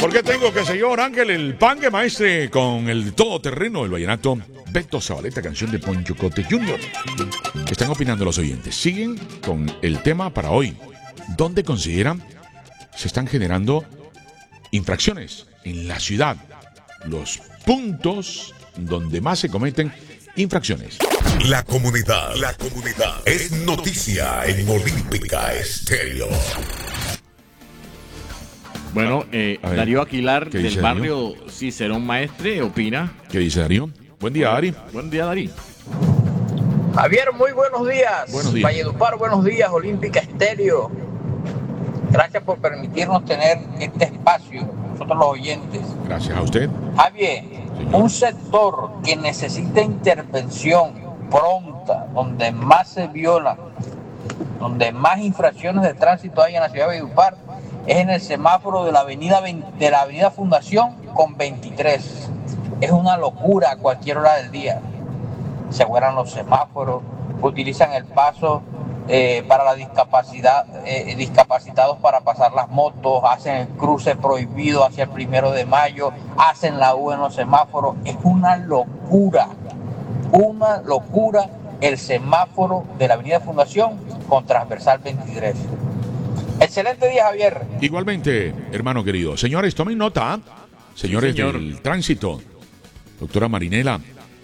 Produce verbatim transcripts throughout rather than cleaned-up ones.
Porque tengo que señor Ángel el pangue maestre con el todoterreno del vallenato Beto Zabaleta, canción de Poncho Cote junior ¿Qué están opinando los oyentes? Siguen con el tema para hoy. ¿Dónde consideran se están generando infracciones en la ciudad? Los puntos donde más se cometen infracciones. La comunidad, la comunidad es noticia en Olímpica Estéreo. Bueno, eh, ver, Darío Aquilar ¿qué del dice barrio Cicerón Maestre opina. ¿Qué dice Darío? Buen día, Ari. Buen día, Darío. Javier, muy buenos días. Buenos días. Valledupar, buenos días. Olímpica Estéreo. Gracias por permitirnos tener este espacio, nosotros los oyentes. Gracias a usted. Javier, Señor. un sector que necesita intervención pronta, donde más se violan, donde más infracciones de tránsito hay en la ciudad de Valledupar, es en el semáforo de la avenida, de la avenida Fundación con veintitrés. Es una locura a cualquier hora del día. Se vuelan los semáforos, utilizan el paso eh, para la discapacidad, eh, discapacitados para pasar las motos, hacen el cruce prohibido hacia el primero de mayo, hacen la U en los semáforos. Es una locura, una locura el semáforo de la avenida Fundación con transversal veintitrés. Excelente día, Javier. Igualmente, hermano querido. Señores, tomen nota. Señores Sí, señor. del tránsito. Doctora Marinela,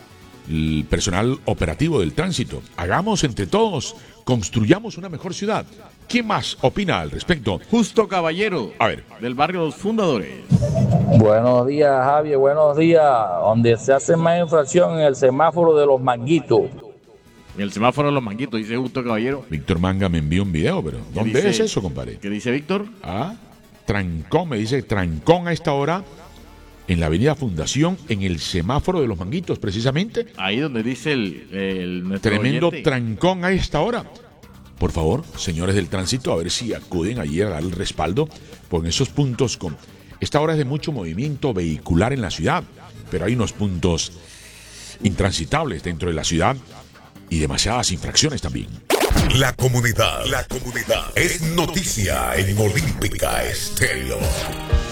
el personal operativo del tránsito. Hagamos entre todos, construyamos una mejor ciudad. ¿Quién más opina al respecto? Justo Caballero, A ver. del barrio Los Fundadores. Buenos días, Javier, buenos días. Donde se hace más infracción en el semáforo de los manguitos. En el semáforo de los manguitos, dice Justo Caballero. Víctor Manga me envió un video, pero ¿dónde dice? es eso, compadre? ¿Qué dice Víctor? Ah, trancón, me dice trancón a esta hora en la avenida Fundación, en el semáforo de los manguitos, precisamente. Ahí donde dice el, el nuestro Tremendo oyente. trancón a esta hora. Por favor, señores del tránsito, a ver si acuden allí a dar el respaldo por esos puntos. Con esta hora es de mucho movimiento vehicular en la ciudad, pero hay unos puntos intransitables dentro de la ciudad y demasiadas infracciones también. La comunidad, la comunidad es noticia en Olímpica Estéreo.